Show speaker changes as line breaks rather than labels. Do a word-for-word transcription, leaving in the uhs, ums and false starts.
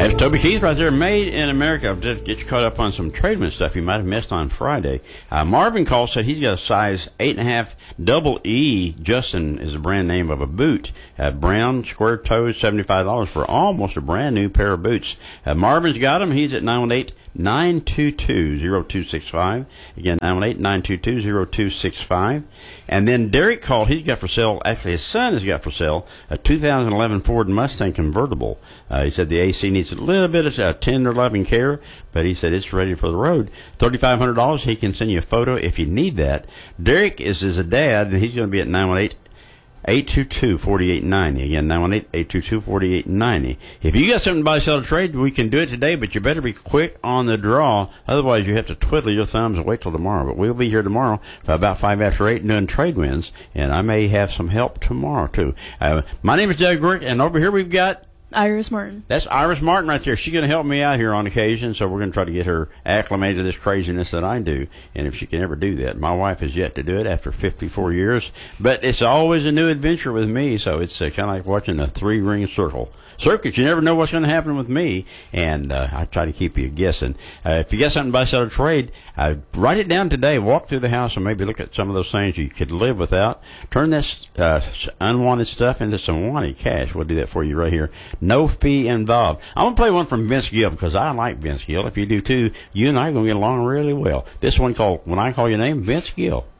That's Toby Keith right there, Made in America. Just get you caught up on some Tradewin stuff you might have missed on Friday. Uh, Marvin called, said he's got a size eight and a half double E. Justin is the brand name of a boot. Uh, brown, square toes, seventy-five dollars for almost a brand new pair of boots. Uh, Marvin's got them. He's at nine one eight, nine two two, zero two six five. Again, nine one eight, nine two two, zero two six five. And then Derek called. He's got for sale, actually his son has got for sale, a two thousand eleven Ford Mustang convertible. Uh, he said the A C needs a little bit of uh, tender loving care, but he said it's ready for the road. thirty-five hundred dollars. He can send you a photo if you need that. Derek is, is a dad, and he's going to be at nine one eight, eight two two, four eight nine zero. Again, nine one eight, eight two two, four eight nine zero. If you got something to buy, sell, or trade, we can do it today, but you better be quick on the draw. Otherwise, you have to twiddle your thumbs and wait till tomorrow. But we'll be here tomorrow for about five after eight doing trade wins, and I may have some help tomorrow, too. Uh, my name is Doug Grick, and over here we've got
Iris Martin.
That's Iris Martin right there. She's going to help me out here on occasion, so we're going to try to get her acclimated to this craziness that I do. And if she can ever do that, my wife has yet to do it after fifty-four years. But it's always a new adventure with me, so it's uh, kind of like watching a three-ring circle. Circuit, you never know what's going to happen with me, and uh, I try to keep you guessing. Uh, if you got something to buy, sell, or trade, uh, write it down today. Walk through the house and maybe look at some of those things you could live without. Turn this uh, unwanted stuff into some wanted cash. We'll do that for you right here. No fee involved. I'm going to play one from Vince Gill because I like Vince Gill. If you do too, you and I are going to get along really well. This one called When I Call Your Name, Vince Gill.